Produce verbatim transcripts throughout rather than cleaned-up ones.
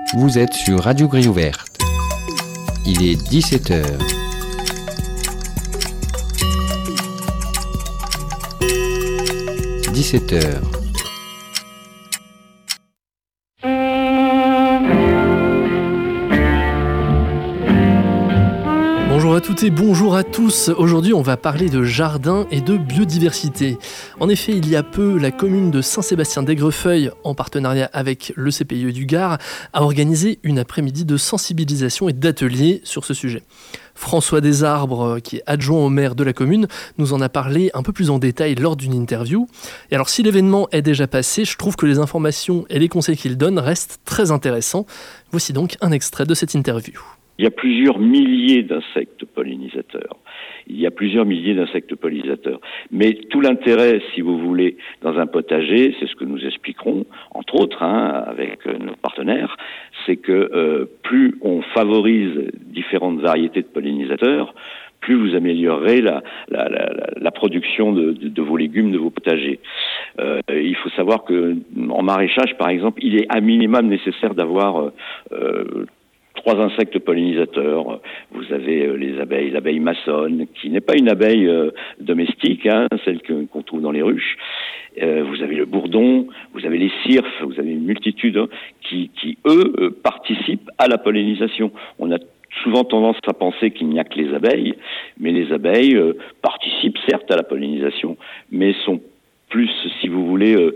Vous êtes sur Radio Grille Ouverte. Il est dix-sept heures. dix-sept heures. Bonjour à toutes et bonjour à tous. Aujourd'hui, on va parler de jardin et de biodiversité. En effet, il y a peu, la commune de Saint-Sébastien-d'Aigrefeuille, en partenariat avec le C P I E du Gard, a organisé une après-midi de sensibilisation et d'ateliers sur ce sujet. François Desarbres, qui est adjoint au maire de la commune, nous en a parlé un peu plus en détail lors d'une interview. Et alors, si l'événement est déjà passé, je trouve que les informations et les conseils qu'il donne restent très intéressants. Voici donc un extrait de cette interview. Il y a plusieurs milliers d'insectes pollinisateurs. Il y a plusieurs milliers d'insectes pollinisateurs. Mais tout l'intérêt, si vous voulez, dans un potager, c'est ce que nous expliquerons, entre autres, hein, avec nos partenaires, c'est que euh, plus on favorise différentes variétés de pollinisateurs, plus vous améliorerez la, la, la, la production de, de, de vos légumes, de vos potagers. Euh, il faut savoir que en maraîchage, par exemple, il est à minimum nécessaire d'avoir euh, trois insectes pollinisateurs. Vous avez les abeilles, l'abeille maçonne, qui n'est pas une abeille euh, domestique, hein, celle que, qu'on trouve dans les ruches. Euh, vous avez le bourdon, vous avez les cirfes, vous avez une multitude hein, qui, qui, eux, euh, participent à la pollinisation. On a souvent tendance à penser qu'il n'y a que les abeilles, mais les abeilles euh, participent certes à la pollinisation, mais sont plus, si vous voulez, euh,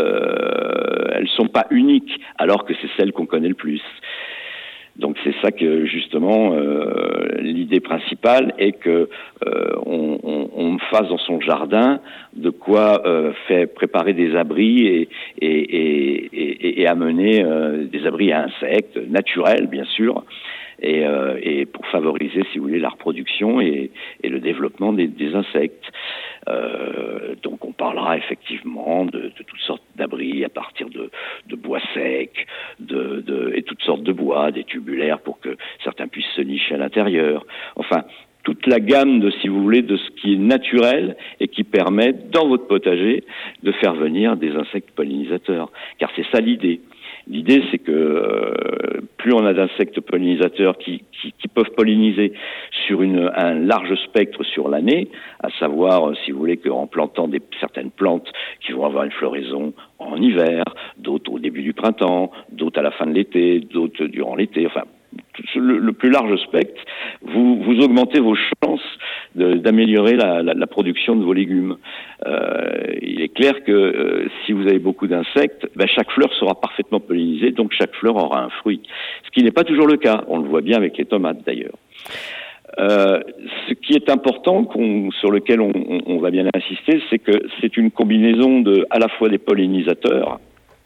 euh, elles sont pas uniques, alors que c'est celles qu'on connaît le plus. Donc c'est ça que justement euh, l'idée principale est que euh, on, on, on fasse dans son jardin de quoi euh, faire préparer des abris et, et, et, et, et amener euh, des abris à insectes naturels bien sûr et, euh, et pour favoriser si vous voulez la reproduction et, et le développement des, des insectes. Euh, donc on parlera effectivement de, de toutes sortes d'abris à partir de, de bois secs, de, de, et toutes sortes de bois, des tubulaires pour que certains puissent se nicher à l'intérieur. Enfin, toute la gamme de, si vous voulez, de ce qui est naturel et qui permet, dans votre potager, de faire venir des insectes pollinisateurs. Car c'est ça l'idée. L'idée, c'est que euh, plus on a d'insectes pollinisateurs qui, qui, qui peuvent polliniser sur une, un large spectre sur l'année, à savoir, si vous voulez, qu'en plantant des, certaines plantes qui vont avoir une floraison en hiver, d'autres au début du printemps, d'autres à la fin de l'été, d'autres durant l'été, enfin, le, le plus large spectre, vous, vous augmentez vos chances de, d'améliorer la, la, la production de vos légumes. Euh, il est clair que euh, si vous avez beaucoup d'insectes, ben, chaque fleur sera parfaitement pollinisée, donc chaque fleur aura un fruit. Ce qui n'est pas toujours le cas. On le voit bien avec les tomates d'ailleurs. Euh, ce qui est important, qu'on, sur lequel on, on, on va bien insister, c'est que c'est une combinaison de, à la fois des pollinisateurs,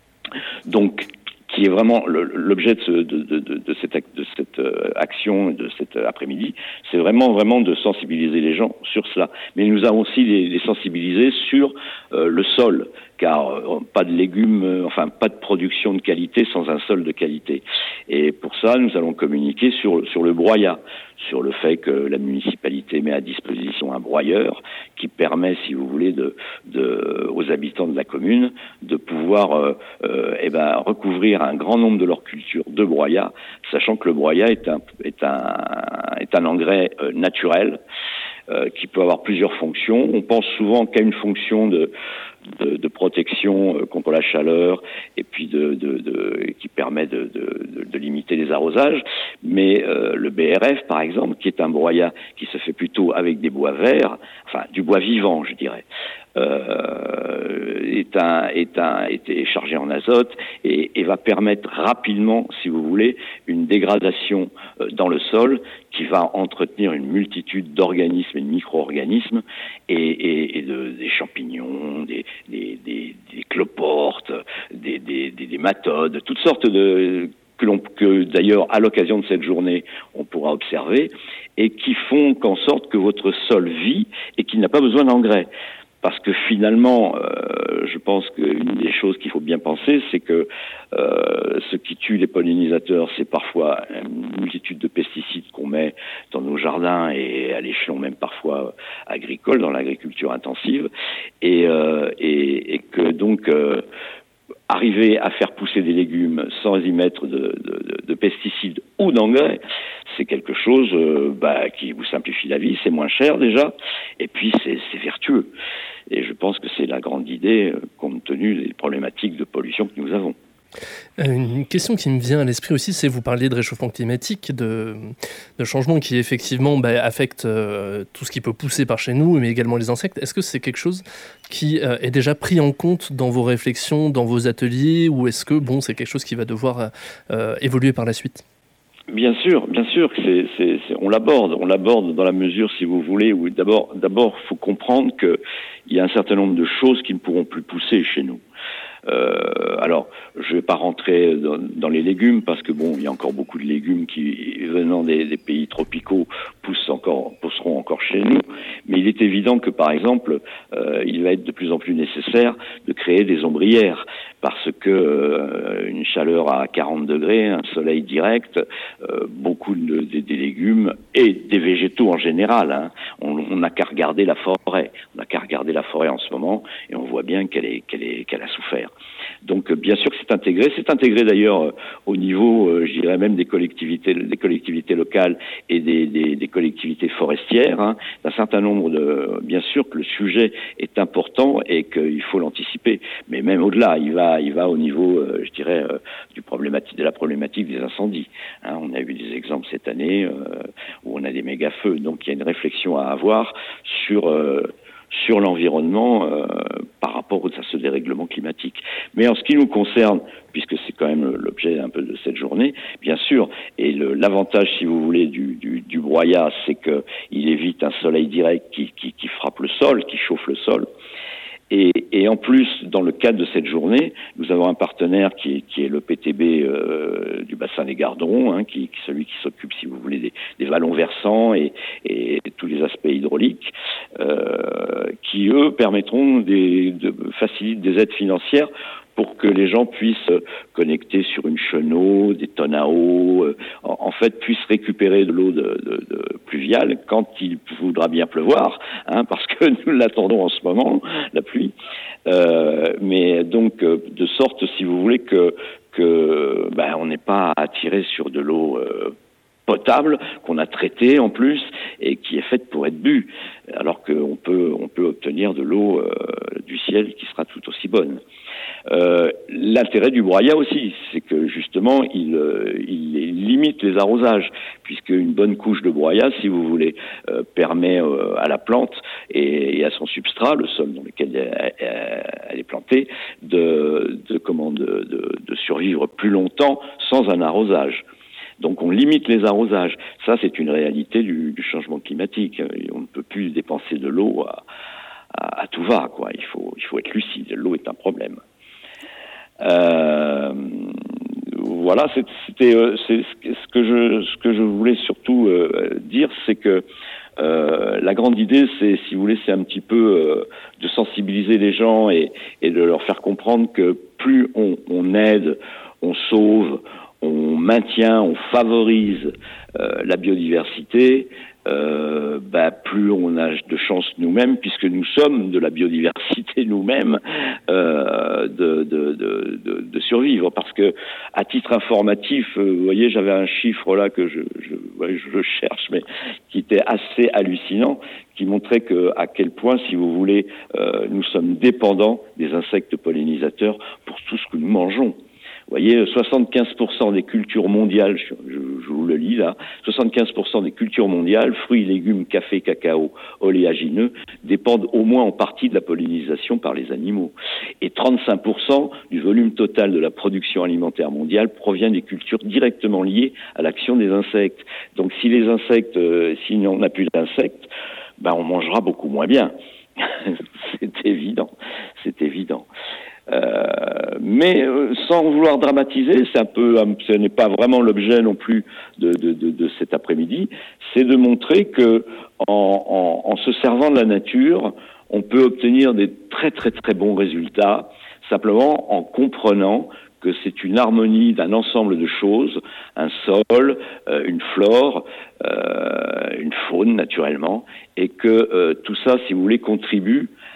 donc qui est vraiment le, l'objet de, ce, de, de, de cette, de cette euh, action, de cet après-midi, c'est vraiment vraiment de sensibiliser les gens sur cela. Mais nous avons aussi les, les sensibiliser sur euh, le sol, car euh, pas de légumes, euh, enfin pas de production de qualité sans un sol de qualité. Et pour ça, nous allons communiquer sur sur le broyat, sur le fait que la municipalité met à disposition un broyeur qui permet, si vous voulez, de, de aux habitants de la commune de pouvoir euh, euh, eh ben recouvrir un grand nombre de leurs cultures de broyat, sachant que le broyat est un est un est un engrais euh, naturel euh, qui peut avoir plusieurs fonctions. On pense souvent qu'à une fonction de De, de protection euh, contre la chaleur et puis de, de, de qui permet de, de, de, de limiter les arrosages. Mais euh, le B R F, par exemple, qui est un broyat qui se fait plutôt avec des bois verts, enfin du bois vivant, je dirais, euh, est un est un est chargé en azote et, et va permettre rapidement, si vous voulez, une dégradation euh, dans le sol qui va entretenir une multitude d'organismes et de micro-organismes et, et, et de, des champignons, des, des, des, des cloportes, des, des, des, des matodes, toutes sortes de que l'on que d'ailleurs à l'occasion de cette journée on pourra observer et qui font qu'en sorte que votre sol vit et qu'il n'a pas besoin d'engrais. Parce que finalement, euh, je pense qu'une des choses qu'il faut bien penser, c'est que euh, ce qui tue les pollinisateurs, c'est parfois une multitude de pesticides qu'on met dans nos jardins et à l'échelon même parfois agricole, dans l'agriculture intensive, et, euh, et, et que donc... Euh, arriver à faire pousser des légumes sans y mettre de, de, de, de pesticides ou d'engrais, c'est quelque chose euh, bah, qui vous simplifie la vie, c'est moins cher déjà, et puis c'est, c'est vertueux. Et je pense que c'est la grande idée, euh, compte tenu des problématiques de pollution que nous avons. Une question qui me vient à l'esprit aussi, c'est vous parliez de réchauffement climatique, de, de changements qui effectivement bah, affectent euh, tout ce qui peut pousser par chez nous, mais également les insectes. Est-ce que c'est quelque chose qui euh, est déjà pris en compte dans vos réflexions, dans vos ateliers, ou est-ce que bon, c'est quelque chose qui va devoir euh, évoluer par la suite ? Bien sûr, bien sûr, c'est, c'est, c'est, on l'aborde, on l'aborde dans la mesure, si vous voulez, où d'abord, d'abord, faut comprendre que il y a un certain nombre de choses qui ne pourront plus pousser chez nous. Euh, alors, je vais pas rentrer dans, dans les légumes parce que bon, il y a encore beaucoup de légumes qui, venant des, des pays tropicaux, poussent encore, pousseront encore chez nous. Mais il est évident que, par exemple, euh, il va être de plus en plus nécessaire de créer des ombrières parce que euh, une chaleur à quarante degrés, un soleil direct, euh, beaucoup de, de, des légumes et des végétaux en général. Hein, on n'a qu'à regarder la forêt, on n'a qu'à regarder la forêt en ce moment et on voit bien qu'elle est, qu'elle est, qu'elle a souffert. Donc bien sûr que c'est intégré, c'est intégré d'ailleurs euh, au niveau, euh, je dirais même des collectivités, des collectivités locales et des, des, des collectivités forestières. Hein. Un certain nombre de, bien sûr que le sujet est important et qu'il faut l'anticiper, mais même au-delà, il va, il va au niveau, euh, je dirais, euh, du problématique, de la problématique des incendies. Hein, on a eu des exemples cette année euh, où on a des méga feux, donc il y a une réflexion à avoir sur euh, sur l'environnement euh, par rapport à ce dérèglement climatique. Mais en ce qui nous concerne, puisque c'est quand même l'objet un peu de cette journée, bien sûr, et le, l'avantage, si vous voulez, du, du, du broyat, c'est que il évite un soleil direct qui, qui, qui frappe le sol, qui chauffe le sol. Et, et en plus, dans le cadre de cette journée, nous avons un partenaire qui est, qui est le P T B euh, du bassin des Garderons, hein, qui, qui celui qui s'occupe, si vous voulez, des, des vallons versants et, et tous les aspects hydrauliques, euh, qui eux permettront des, de faciliter des aides financières pour que les gens puissent connecter sur une chenot, des tonnes à eau, euh, en, en fait puissent récupérer de l'eau de, de, de pluviale quand il voudra bien pleuvoir, hein, parce que nous l'attendons en ce moment, la pluie. Euh, mais donc euh, de sorte, si vous voulez, que que ben on n'est pas attiré sur de l'eau euh, potable qu'on a traitée en plus et qui est faite pour être bue, alors qu'on peut on peut obtenir de l'eau euh, du ciel qui sera tout aussi bonne. Euh, l'intérêt du broyat aussi, c'est que justement il, euh, il limite les arrosages, puisque une bonne couche de broyat, si vous voulez, euh, permet euh, à la plante et, et à son substrat, le sol dans lequel elle, elle est plantée, de, de comment de, de, de survivre plus longtemps sans un arrosage. Donc on limite les arrosages. Ça, c'est une réalité du, du changement climatique. On ne peut plus dépenser de l'eau à, à, à tout va, quoi. Il faut, il faut être lucide. L'eau est un problème. Euh, voilà, c'était euh, c'est ce que je ce que je voulais surtout euh, dire, c'est que euh, la grande idée, c'est, si vous voulez, c'est un petit peu euh, de sensibiliser les gens et, et de leur faire comprendre que plus on, on aide, on sauve, on maintient, on favorise euh, la biodiversité, euh, bah, plus on a de chance nous-mêmes, puisque nous sommes de la biodiversité nous-mêmes, euh, de, de, de, de, de survivre. Parce que, à titre informatif, euh, vous voyez, j'avais un chiffre là que je, je, ouais, je le cherche, mais qui était assez hallucinant, qui montrait que à quel point, si vous voulez, euh, nous sommes dépendants des insectes pollinisateurs pour tout ce que nous mangeons. Vous voyez, soixante-quinze pour cent des cultures mondiales, je, je, je vous le lis là, soixante-quinze pour cent des cultures mondiales, fruits, légumes, café, cacao, oléagineux, dépendent au moins en partie de la pollinisation par les animaux. Et trente-cinq pour cent du volume total de la production alimentaire mondiale provient des cultures directement liées à l'action des insectes. Donc si les insectes, euh, si on n'a plus d'insectes, ben on mangera beaucoup moins bien. C'est évident, c'est évident. Euh, mais euh, sans vouloir dramatiser, c'est un peu, ce n'est pas vraiment l'objet non plus de, de, de, de cet après-midi, c'est de montrer que en, en, en se servant de la nature, on peut obtenir des très très très bons résultats, simplement en comprenant que c'est une harmonie d'un ensemble de choses, un sol, euh, une flore, euh, une faune naturellement, et que euh, tout ça, si vous voulez, contribue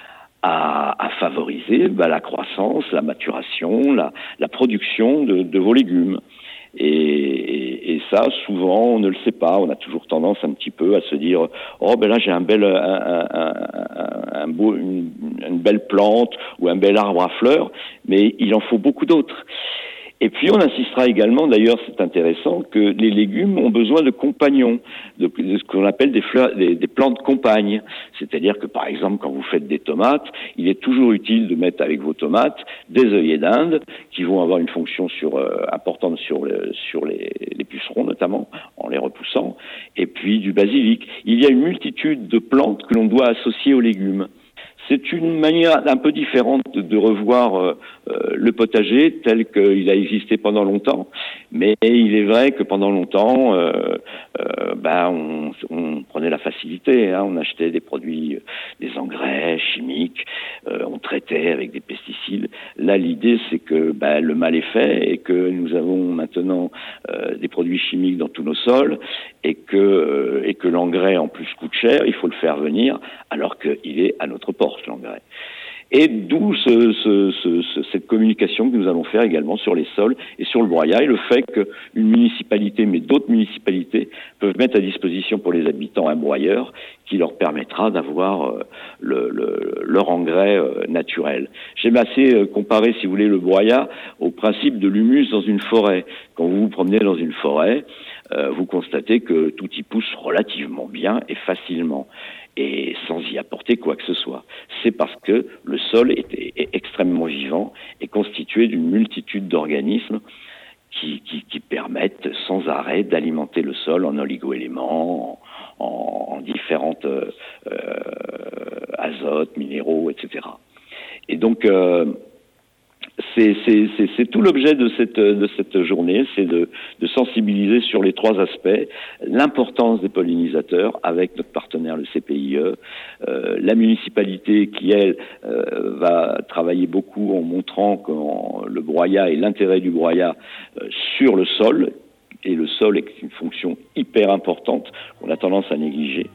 à, à favoriser bah, la croissance, la maturation, la, la production de, de vos légumes. Et, et, et ça, souvent, on ne le sait pas. On a toujours tendance un petit peu à se dire « Oh, ben là, j'ai un bel, un, un, un, un beau, une, une belle plante ou un bel arbre à fleurs, mais il en faut beaucoup d'autres. » Et puis on insistera également, d'ailleurs c'est intéressant, que les légumes ont besoin de compagnons, de, de ce qu'on appelle des, fleurs, des, des plantes compagnes. C'est-à-dire que par exemple quand vous faites des tomates, il est toujours utile de mettre avec vos tomates des œillets d'Inde qui vont avoir une fonction sur, euh, importante sur, le, sur les, les pucerons notamment, en les repoussant, et puis du basilic. Il y a une multitude de plantes que l'on doit associer aux légumes. C'est une manière un peu différente de, de revoir euh, le potager tel qu'il a existé pendant longtemps, mais il est vrai que pendant longtemps, euh, euh, ben on, on prenait la facilité, hein, on achetait des produits, des engrais chimiques, euh, on traitait avec des pesticides. Là, l'idée, c'est que ben, le mal est fait et que nous avons maintenant euh, des produits chimiques dans tous nos sols et que euh, et que l'engrais en plus coûte cher. Il faut le faire venir alors qu'il est à notre porte, l'engrais. Et d'où ce, ce, ce, ce, cette communication que nous allons faire également sur les sols et sur le broyat, et le fait qu'une municipalité, mais d'autres municipalités, peuvent mettre à disposition pour les habitants un broyeur qui leur permettra d'avoir euh, le, le, leur engrais euh, naturel. J'aime assez euh, comparer, si vous voulez, le broyat au principe de l'humus dans une forêt. Quand vous vous promenez dans une forêt, euh, vous constatez que tout y pousse relativement bien et facilement, et sans y apporter quoi que ce soit. C'est parce que le sol est, est extrêmement vivant et constitué d'une multitude d'organismes qui, qui, qui permettent sans arrêt d'alimenter le sol en oligo-éléments, en, en, en différentes euh, azotes, minéraux, et cetera. Et donc, euh, C'est, c'est, c'est, c'est tout l'objet de cette, de cette journée, c'est de, de sensibiliser sur les trois aspects, l'importance des pollinisateurs avec notre partenaire le C P I E, euh, la municipalité qui, elle, euh, va travailler beaucoup en montrant que le broyat et l'intérêt du broyat euh, sur le sol, et le sol est une fonction hyper importante qu'on a tendance à négliger.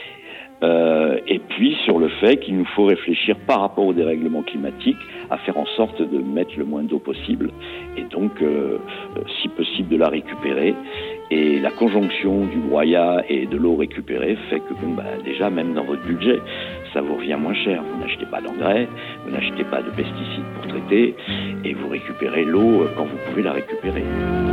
Euh, et puis sur le fait qu'il nous faut réfléchir par rapport au dérèglement climatique à faire en sorte de mettre le moins d'eau possible et donc euh, si possible de la récupérer, et la conjonction du broyat et de l'eau récupérée fait que bon, bah, déjà même dans votre budget ça vous revient moins cher, vous n'achetez pas d'engrais, vous n'achetez pas de pesticides pour traiter et vous récupérez l'eau quand vous pouvez la récupérer.